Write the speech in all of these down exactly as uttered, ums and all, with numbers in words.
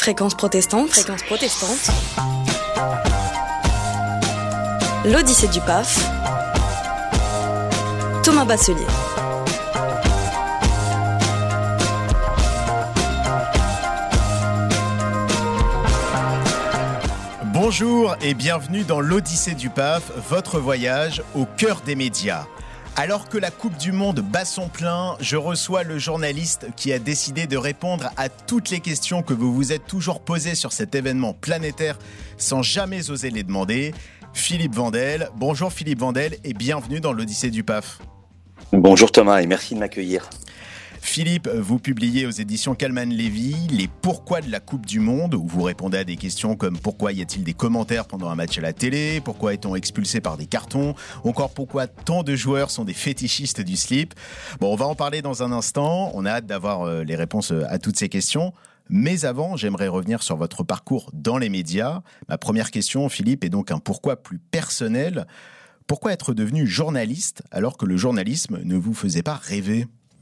Fréquence protestante. Fréquence protestante. L'Odyssée du P A F. Thomas Basselier. Bonjour et bienvenue dans l'Odyssée du P A F, votre voyage au cœur des médias. Alors que la Coupe du Monde bat son plein, je reçois le journaliste qui a décidé de répondre à toutes les questions que vous vous êtes toujours posées sur cet événement planétaire sans jamais oser les demander. Philippe Vandel. Bonjour Philippe Vandel et bienvenue dans l'Odyssée du P A F. Bonjour Thomas et merci de m'accueillir. Philippe, vous publiez aux éditions Calman-Lévy les pourquoi de la Coupe du Monde, où vous répondez à des questions comme pourquoi y a-t-il des commentaires pendant un match à la télé, pourquoi est-on expulsé par des cartons, ou encore pourquoi tant de joueurs sont des fétichistes du slip. Bon, on va en parler dans un instant, on a hâte d'avoir les réponses à toutes ces questions. Mais avant, j'aimerais revenir sur votre parcours dans les médias. Ma première question, Philippe, est donc un pourquoi plus personnel. Pourquoi être devenu journaliste alors que le journalisme ne vous faisait pas rêver ?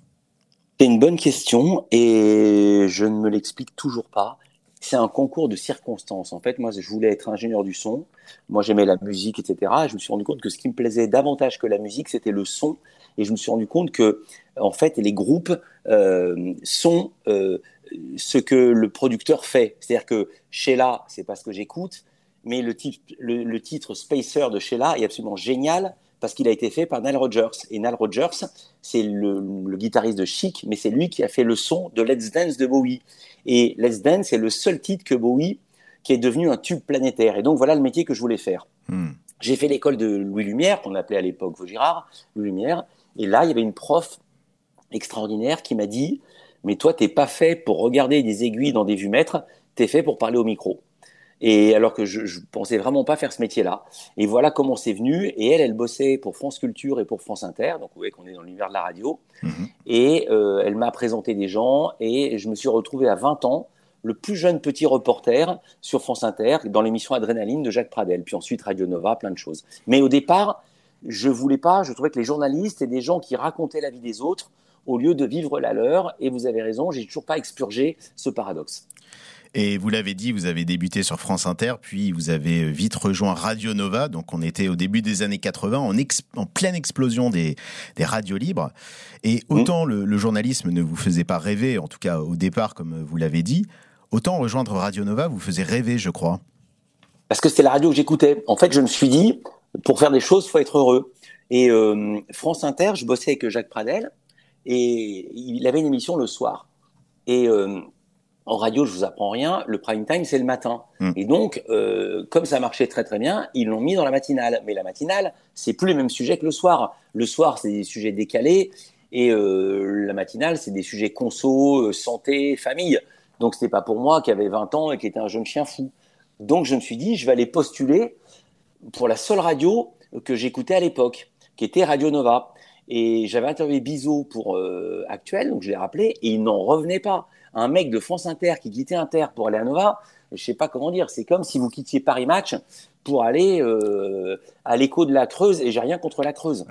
C'est une bonne question et je ne me l'explique toujours pas. C'est un concours de circonstances. En fait, moi, je voulais être ingénieur du son. Moi, j'aimais la musique, et cetera. Et je me suis rendu compte que ce qui me plaisait davantage que la musique, c'était le son. Et je me suis rendu compte que, en fait, les groupes euh, sont euh, ce que le producteur fait. C'est-à-dire que Sheila, c'est pas ce que j'écoute, mais le titre, le, le titre Spacer de Sheila est absolument génial. Parce qu'il a été fait par Nile Rodgers. Et Nile Rodgers, c'est le, le guitariste de Chic, mais c'est lui qui a fait le son de Let's Dance de Bowie. Et Let's Dance, c'est le seul titre que Bowie, qui est devenu un tube planétaire. Et donc, voilà le métier que je voulais faire. Hmm. J'ai fait l'école de Louis Lumière, qu'on appelait à l'époque Vaugirard, Louis Lumière. Et là, il y avait une prof extraordinaire qui m'a dit « Mais toi, t'es pas fait pour regarder des aiguilles dans des vumètres, t'es fait pour parler au micro. » Et alors que je, je pensais vraiment pas faire ce métier-là. Et voilà comment c'est venu. Et elle, elle bossait pour France Culture et pour France Inter. Donc, vous voyez qu'on est dans l'univers de la radio. Mmh. Et euh, elle m'a présenté des gens. Et je me suis retrouvé à vingt ans, le plus jeune petit reporter sur France Inter, dans l'émission Adrénaline de Jacques Pradel. Puis ensuite, Radio Nova, plein de choses. Mais au départ, je voulais pas. Je trouvais que les journalistes étaient des gens qui racontaient la vie des autres au lieu de vivre la leur. Et vous avez raison, j'ai toujours pas expurgé ce paradoxe. Et vous l'avez dit, vous avez débuté sur France Inter, puis vous avez vite rejoint Radio Nova. Donc, on était au début des années quatre-vingts, en, ex- en pleine explosion des, des radios libres. Et autant mmh. le, le journalisme ne vous faisait pas rêver, en tout cas au départ, comme vous l'avez dit, autant rejoindre Radio Nova vous faisait rêver, je crois. Parce que c'était la radio que j'écoutais. En fait, je me suis dit, pour faire des choses, il faut être heureux. Et euh, France Inter, je bossais avec Jacques Pradel, et il avait une émission le soir. Et... Euh, En radio, je vous apprends rien, le prime time, c'est le matin. Mmh. Et donc, euh, comme ça marchait très très bien, ils l'ont mis dans la matinale. Mais la matinale, c'est plus les mêmes sujets que le soir. Le soir, c'est des sujets décalés. Et euh, la matinale, c'est des sujets conso, euh, santé, famille. Donc, c'était pas pour moi qui avait vingt ans et qui était un jeune chien fou. Donc, je me suis dit, je vais aller postuler pour la seule radio que j'écoutais à l'époque, qui était Radio Nova. Et j'avais interviewé Bizot pour euh, Actuel, donc je l'ai rappelé, et il n'en revenait pas. Un mec de France Inter qui quittait Inter pour aller à Nova, je sais pas comment dire, c'est comme si vous quittiez Paris Match pour aller euh, à l'Écho de la Creuse, et j'ai rien contre la Creuse.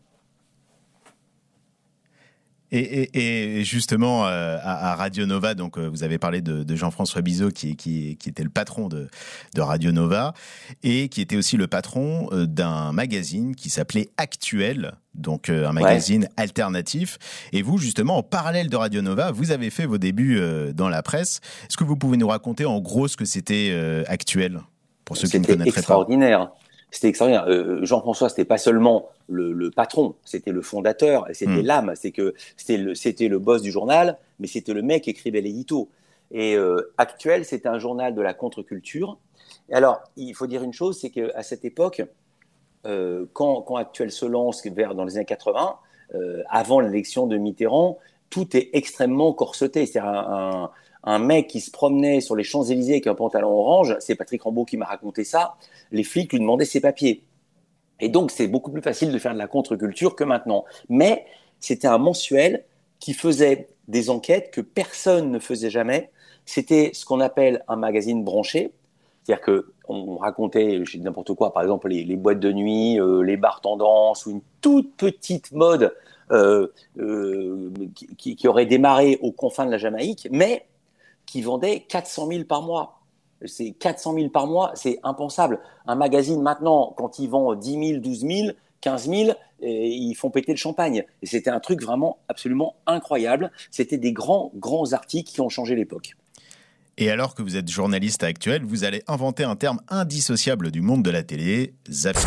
Et, et, et justement, euh, à, à Radio Nova, donc euh, vous avez parlé de, de Jean-François Bizot, qui, qui, qui était le patron de, de Radio Nova, et qui était aussi le patron euh, d'un magazine qui s'appelait Actuel, donc euh, un magazine ouais. alternatif. Et vous, justement, en parallèle de Radio Nova, vous avez fait vos débuts euh, dans la presse. Est-ce que vous pouvez nous raconter en gros ce que c'était euh, Actuel, pour ceux c'était qui ne connaîtraient pas ? Extraordinaire. C'était extraordinaire. Euh, Jean-François, c'était pas seulement le, le patron, c'était le fondateur, et c'était mmh. l'âme. C'est que c'était le, c'était le boss du journal, mais c'était le mec qui écrivait l'édito. Et euh, Actuel, c'était un journal de la contre-culture. Et alors, il faut dire une chose, c'est qu'à cette époque, euh, quand, quand Actuel se lance vers dans les années quatre-vingts, euh, avant l'élection de Mitterrand, tout est extrêmement corseté. C'est-à-dire un, un Un mec qui se promenait sur les Champs-Élysées avec un pantalon orange, c'est Patrick Rambaud qui m'a raconté ça, les flics lui demandaient ses papiers. Et donc, c'est beaucoup plus facile de faire de la contre-culture que maintenant. Mais c'était un mensuel qui faisait des enquêtes que personne ne faisait jamais. C'était ce qu'on appelle un magazine branché. C'est-à-dire qu'on racontait, je dis n'importe quoi, par exemple les, les boîtes de nuit, euh, les bars tendance, ou une toute petite mode euh, euh, qui, qui aurait démarré aux confins de la Jamaïque, mais qui vendait quatre cent mille par mois. C'est quatre cent mille par mois, c'est impensable. Un magazine maintenant, quand il vend dix mille, douze mille, quinze mille, et ils font péter le champagne. Et c'était un truc vraiment absolument incroyable. C'était des grands, grands articles qui ont changé l'époque. Et alors que vous êtes journaliste actuel, vous allez inventer un terme indissociable du monde de la télé, zapping.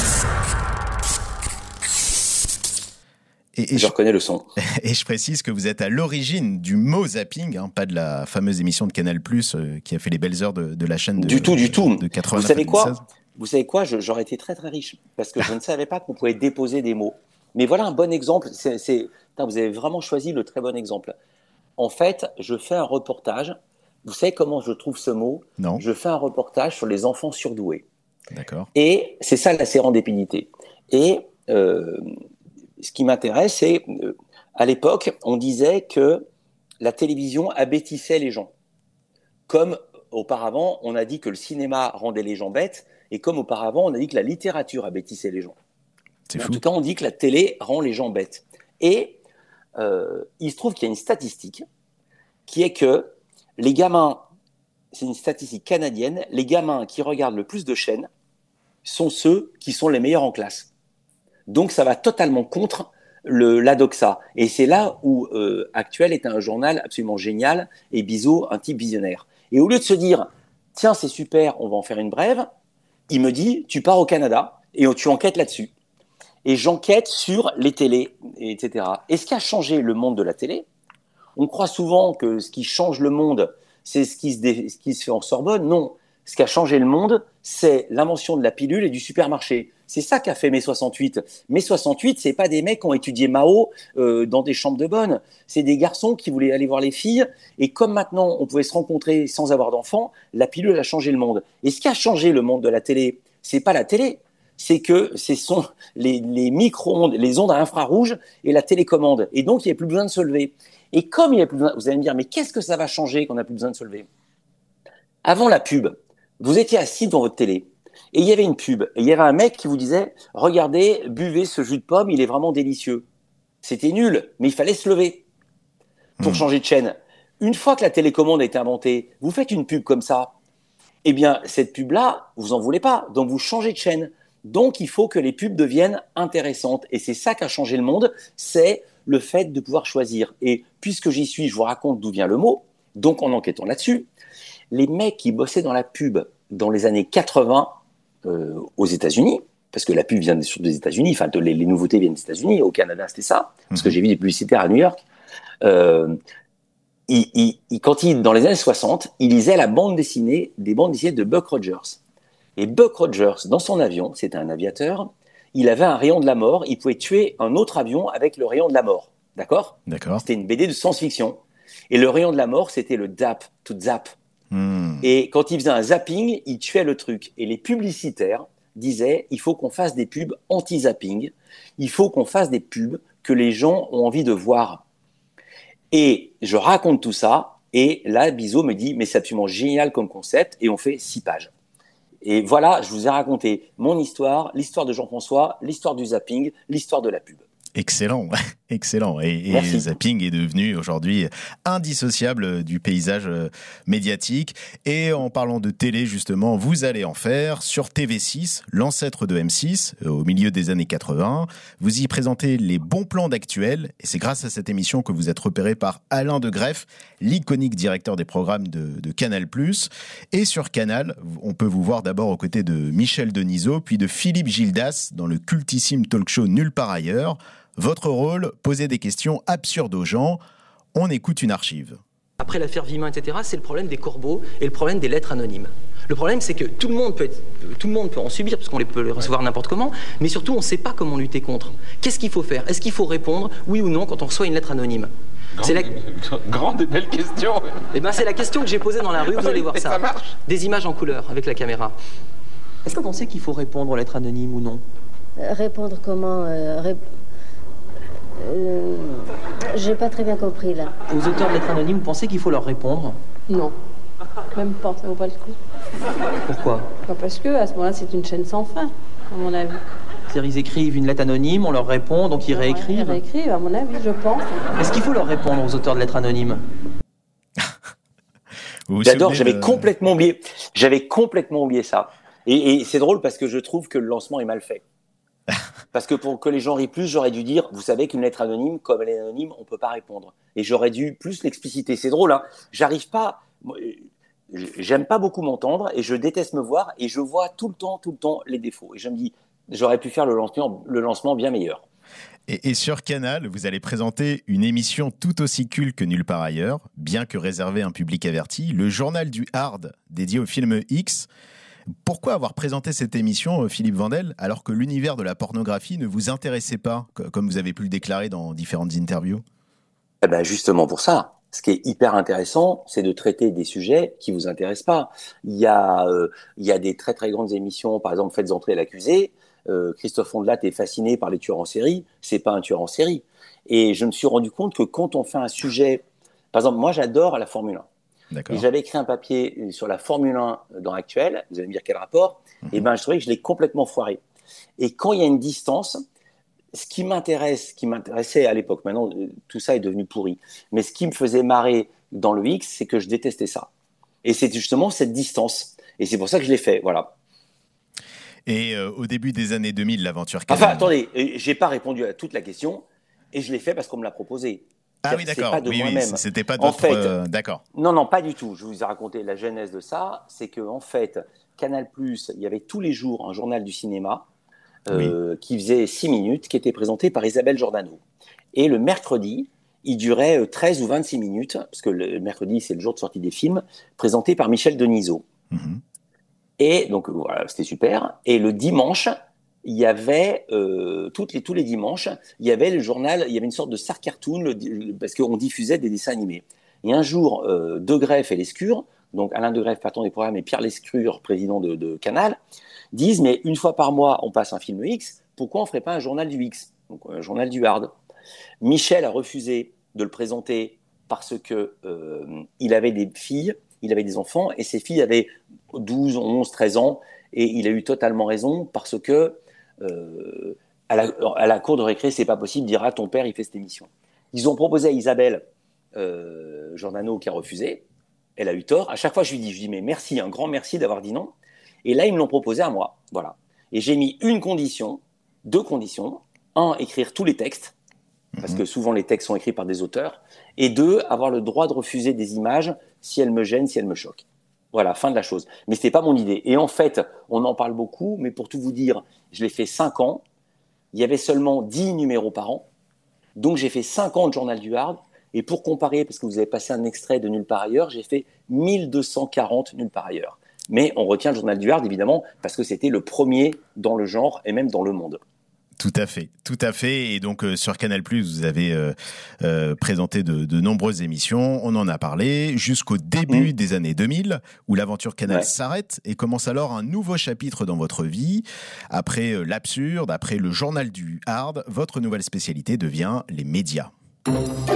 Et, et je, je reconnais le son. Et je précise que vous êtes à l'origine du mot zapping, hein, pas de la fameuse émission de Canal+, euh, qui a fait les belles heures de, de la chaîne de, du tout, du tout. de quatre-vingt-neuf Vous savez quoi ? deux mille seize. Vous savez quoi ? je, J'aurais été très très riche parce que je ne savais pas qu'on pouvait déposer des mots. Mais voilà un bon exemple. C'est, c'est... Putain, vous avez vraiment choisi le très bon exemple. En fait, je fais un reportage. Vous savez comment je trouve ce mot ? Non. Je fais un reportage sur les enfants surdoués. D'accord. Et c'est ça la sérendipité. Et euh, ce qui m'intéresse, c'est euh, à l'époque, on disait que la télévision abêtissait les gens. Comme auparavant, on a dit que le cinéma rendait les gens bêtes, et comme auparavant, on a dit que la littérature abêtissait les gens. C'est en fou. tout cas, on dit que la télé rend les gens bêtes. Et euh, il se trouve qu'il y a une statistique qui est que les gamins, c'est une statistique canadienne, les gamins qui regardent le plus de chaînes sont ceux qui sont les meilleurs en classe. Donc, ça va totalement contre le, la doxa. Et c'est là où euh, Actuel est un journal absolument génial et Bizot, un type visionnaire. Et au lieu de se dire, tiens, c'est super, on va en faire une brève, il me dit, tu pars au Canada et tu enquêtes là-dessus. Et j'enquête sur les télés, et cetera. Et ce qui a changé le monde de la télé, on croit souvent que ce qui change le monde, c'est ce qui se, dé... ce qui se fait en Sorbonne. Non, ce qui a changé le monde, c'est l'invention de la pilule et du supermarché. C'est ça qu'a fait mai soixante-huit. mai soixante-huit, c'est pas des mecs qui ont étudié Mao euh, dans des chambres de bonne. C'est des garçons qui voulaient aller voir les filles. Et comme maintenant, on pouvait se rencontrer sans avoir d'enfants, la pilule a changé le monde. Et ce qui a changé le monde de la télé, c'est pas la télé. C'est que ce sont les, les micro-ondes, les ondes à infrarouge et la télécommande. Et donc, il n'y a plus besoin de se lever. Et comme il n'y a plus besoin, vous allez me dire, mais qu'est-ce que ça va changer quand on n'a plus besoin de se lever ? Avant la pub, vous étiez assis devant votre télé et il y avait une pub. Et il y avait un mec qui vous disait, regardez, buvez ce jus de pomme, il est vraiment délicieux. C'était nul, mais il fallait se lever pour mmh. changer de chaîne. Une fois que la télécommande a été inventée, vous faites une pub comme ça. Eh bien, cette pub-là, vous en voulez pas. Donc, vous changez de chaîne. Donc, il faut que les pubs deviennent intéressantes. Et c'est ça qui a changé le monde, c'est le fait de pouvoir choisir. Et puisque j'y suis, je vous raconte d'où vient le mot. Donc, en enquêtant là-dessus, les mecs qui bossaient dans la pub dans les années quatre-vingts euh, aux États-Unis, parce que la pub vient surtout des États-Unis, enfin, les, les nouveautés viennent des États-Unis. Au Canada, c'était ça. Parce que j'ai vu des publicitaires à New York. Euh, il, il, il, quand il, dans les années soixante, il lisait la bande dessinée, des bandes dessinées de Buck Rogers. Et Buck Rogers, dans son avion, c'était un aviateur, il avait un rayon de la mort, il pouvait tuer un autre avion avec le rayon de la mort. D'accord ? D'accord. C'était une B D de science-fiction. Et le rayon de la mort, c'était le zap, to zap. Mmh. Et quand il faisait un zapping, il tuait le truc. Et les publicitaires disaient, il faut qu'on fasse des pubs anti-zapping, il faut qu'on fasse des pubs que les gens ont envie de voir. Et je raconte tout ça, et là, Bizot me dit, mais c'est absolument génial comme concept, et on fait six pages. Et voilà, je vous ai raconté mon histoire, l'histoire de Jean-François, l'histoire du zapping, l'histoire de la pub. Excellent, excellent. Et, et zapping est devenu aujourd'hui indissociable du paysage médiatique. Et en parlant de télé, justement, vous allez en faire sur T V six, l'ancêtre de M six, au milieu des années quatre-vingts. Vous y présentez les bons plans d'Actuel. Et c'est grâce à cette émission que vous êtes repéré par Alain de Greff, l'iconique directeur des programmes de, de Canal+. Et sur Canal, on peut vous voir d'abord aux côtés de Michel Denisot, puis de Philippe Gildas dans le cultissime talk show Nulle part ailleurs. Votre rôle, poser des questions absurdes aux gens. On écoute une archive. Après l'affaire Vimin, et cetera, c'est le problème des corbeaux et le problème des lettres anonymes. Le problème, c'est que tout le monde peut, être, tout le monde peut en subir, parce qu'on les peut les recevoir n'importe comment, mais surtout, on ne sait pas comment lutter contre. Qu'est-ce qu'il faut faire ? Est-ce qu'il faut répondre, oui ou non, quand on reçoit une lettre anonyme ? Grande, c'est la... grande et belle question. Eh ben, c'est la question que j'ai posée dans la rue, vous allez voir ça. Ça marche. Des images en couleur avec la caméra. Est-ce que vous pensez qu'il faut répondre aux lettres anonymes ou non ? euh, Répondre comment euh, rép... Euh, j'ai pas très bien compris là. Aux auteurs de lettres anonymes, vous pensez qu'il faut leur répondre ? Non, même pas, ça vaut pas le coup. Pourquoi ? Bah parce que à ce moment-là, c'est une chaîne sans fin, à mon avis. C'est-à-dire, ils écrivent une lettre anonyme, on leur répond, donc ils réécrivent. Ils réécrivent, à mon avis, je pense. Est-ce qu'il faut leur répondre aux auteurs de lettres anonymes ? Vous vous J'adore, souvenez j'avais de- complètement oublié. J'avais complètement oublié ça. Et, et c'est drôle parce que je trouve que le lancement est mal fait. Parce que pour que les gens rient plus, j'aurais dû dire, vous savez qu'une lettre anonyme, comme elle est anonyme, on peut pas répondre. Et j'aurais dû plus l'expliciter. C'est drôle, hein. J'arrive pas. J'aime pas beaucoup m'entendre et je déteste me voir et je vois tout le temps, tout le temps les défauts. Et je me dis, j'aurais pu faire le lancement, le lancement bien meilleur. Et, et sur Canal, vous allez présenter une émission tout aussi culte que nulle part ailleurs, bien que réservée à un public averti, le journal du Hard, dédié au film X. Pourquoi avoir présenté cette émission, Philippe Vandel, alors que l'univers de la pornographie ne vous intéressait pas, comme vous avez pu le déclarer dans différentes interviews ? Eh ben justement pour ça. Ce qui est hyper intéressant, c'est de traiter des sujets qui vous intéressent pas. Il y a, euh, il y a des très très grandes émissions, par exemple Faites entrer l'accusé. Euh, Christophe Ondelat est fasciné par les tueurs en série. C'est pas un tueur en série. Et je me suis rendu compte que quand on fait un sujet, par exemple, moi j'adore la Formule un. D'accord. Et j'avais écrit un papier sur la Formule un dans Actuel. Vous allez me dire quel rapport. Mm-hmm. Et ben je trouvais que je l'ai complètement foiré. Et quand il y a une distance, ce qui m'intéresse, ce qui m'intéressait à l'époque, maintenant tout ça est devenu pourri, mais ce qui me faisait marrer dans le X, c'est que je détestais ça. Et c'est justement cette distance. Et c'est pour ça que je l'ai fait, voilà. Et euh, au début des années deux mille, l'aventure Canal... Enfin, attendez, j'ai pas répondu à toute la question, et je l'ai fait parce qu'on me l'a proposé. Ah c'est, oui, d'accord. C'est pas de oui, moi-même. Oui, c'était pas de en votre... fait, euh, d'accord. Non, non, pas du tout. Je vous ai raconté la genèse de ça. C'est que en fait, Canal+, il y avait tous les jours un journal du cinéma, Euh, oui. qui faisait six minutes, qui était présenté par Isabelle Giordano. Et le mercredi, il durait treize ou vingt-six minutes, parce que le mercredi, c'est le jour de sortie des films, présenté par Michel Denisot. Mm-hmm. Et donc, voilà, c'était super. Et le dimanche, il y avait, euh, toutes les, tous les dimanches, il y avait le journal, il y avait une sorte de Star Cartoon, le, parce qu'on diffusait des dessins animés. Et un jour, euh, De Greff et Lescure, donc Alain De Greff, patron des programmes, et Pierre Lescure, président de, de Canal, disent, mais une fois par mois, on passe un film X, pourquoi on ne ferait pas un journal du X, donc un journal du Hard. Michel a refusé de le présenter parce qu'il euh, avait des filles, il avait des enfants, et ses filles avaient douze, onze, treize ans, et il a eu totalement raison parce que euh, à, la, à la cour de récré, c'est pas possible, dira ton père, il fait cette émission. Ils ont proposé à Isabelle euh, Giordano qui a refusé, elle a eu tort. À chaque fois, je lui dis, je lui dis mais merci, un grand merci d'avoir dit non. Et là, ils me l'ont proposé à moi. Voilà. Et j'ai mis une condition, deux conditions. Un, écrire tous les textes, parce que souvent les textes sont écrits par des auteurs. Et deux, avoir le droit de refuser des images si elles me gênent, si elles me choquent. Voilà, fin de la chose. Mais ce n'était pas mon idée. Et en fait, on en parle beaucoup, mais pour tout vous dire, je l'ai fait cinq ans. Il y avait seulement dix numéros par an. Donc j'ai fait cinq ans de journal du Hard. Et pour comparer, parce que vous avez passé un extrait de Nulle part ailleurs, j'ai fait mille deux cent quarante Nulle part ailleurs. Mais on retient le journal du Hard, évidemment, parce que c'était le premier dans le genre et même dans le monde. Tout à fait, tout à fait. Et donc euh, sur Canal+, vous avez euh, euh, présenté de, de nombreuses émissions. On en a parlé jusqu'au début mmh. des années deux mille, où l'aventure Canal ouais. s'arrête et commence alors un nouveau chapitre dans votre vie. Après euh, l'absurde, après le journal du Hard, votre nouvelle spécialité devient les médias.